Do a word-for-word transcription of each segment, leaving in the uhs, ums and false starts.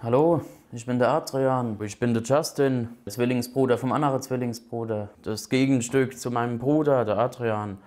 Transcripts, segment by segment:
Hallo, ich bin der Adrian, ich bin der Justin, der Zwillingsbruder vom anderen Zwillingsbruder. Das Gegenstück zu meinem Bruder, der Adrian.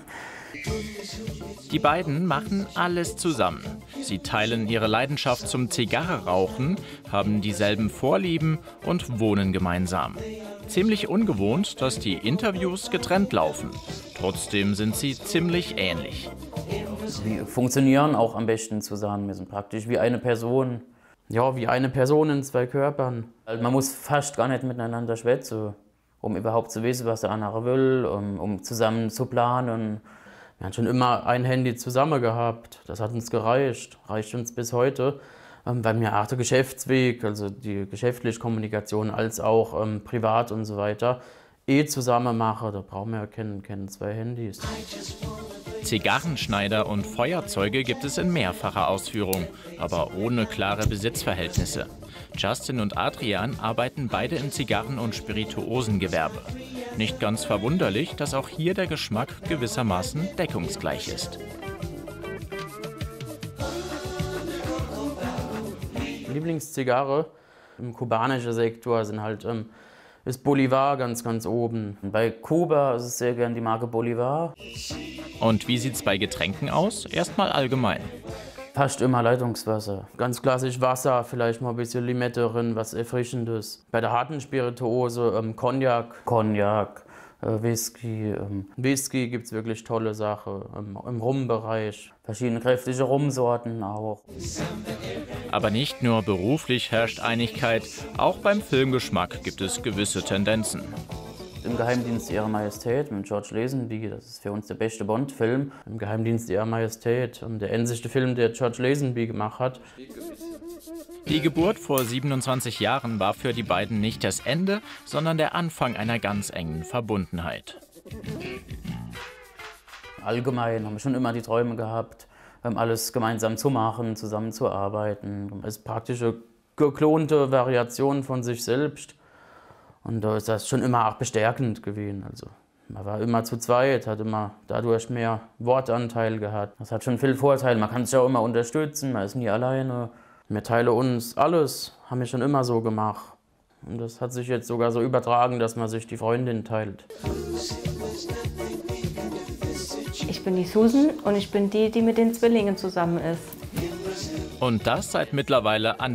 Die beiden machen alles zusammen. Sie teilen ihre Leidenschaft zum Zigarrenrauchen, haben dieselben Vorlieben und wohnen gemeinsam. Ziemlich ungewohnt, dass die Interviews getrennt laufen. Trotzdem sind sie ziemlich ähnlich. Wir funktionieren auch am besten zusammen. Wir sind praktisch wie eine Person. Ja, wie eine Person in zwei Körpern. Also man muss fast gar nicht miteinander schwätzen, um überhaupt zu wissen, was der andere will, um, um zusammen zu planen. Wir haben schon immer ein Handy zusammen gehabt. Das hat uns gereicht, reicht uns bis heute. Weil wir auch der Geschäftsweg, also die geschäftliche Kommunikation als auch ähm, privat und so weiter, eh zusammen machen. Da brauchen wir ja keine, keine zwei Handys. Zigarrenschneider und Feuerzeuge gibt es in mehrfacher Ausführung, aber ohne klare Besitzverhältnisse. Justin und Adrian arbeiten beide im Zigarren- und Spirituosengewerbe. Nicht ganz verwunderlich, dass auch hier der Geschmack gewissermaßen deckungsgleich ist. Lieblingszigarre im kubanischen Sektor sind halt, ähm, ist Bolivar ganz, ganz oben. Bei Kuba ist es sehr gern die Marke Bolivar. Und wie sieht's bei Getränken aus? Erstmal allgemein. Fast immer Leitungswasser. Ganz klassisch Wasser, vielleicht mal ein bisschen Limette drin, was Erfrischendes. Bei der harten Spirituose ähm, Cognac, Cognac, äh, Whisky. Ähm, Whisky gibt es wirklich tolle Sachen ähm, im Rumbereich. Verschiedene kräftige Rumsorten auch. Aber nicht nur beruflich herrscht Einigkeit, auch beim Filmgeschmack gibt es gewisse Tendenzen. Im Geheimdienst Ihrer Majestät mit George Lazenby, das ist für uns der beste Bond-Film. Im Geheimdienst Ihrer Majestät, der einzigste Film, der George Lazenby gemacht hat. Die Geburt vor siebenundzwanzig Jahren war für die beiden nicht das Ende, sondern der Anfang einer ganz engen Verbundenheit. Allgemein haben wir schon immer die Träume gehabt, alles gemeinsam zu machen, zusammenzuarbeiten. Es ist praktisch eine geklonte Variation von sich selbst. Und da ist das schon immer auch bestärkend gewesen. Also, man war immer zu zweit, hat immer dadurch mehr Wortanteil gehabt. Das hat schon viel Vorteile. Man kann sich auch immer unterstützen, man ist nie alleine. Wir teilen uns alles, haben wir schon immer so gemacht. Und das hat sich jetzt sogar so übertragen, dass man sich die Freundin teilt. Ich bin die Susan und ich bin die, die mit den Zwillingen zusammen ist. Und das seit mittlerweile an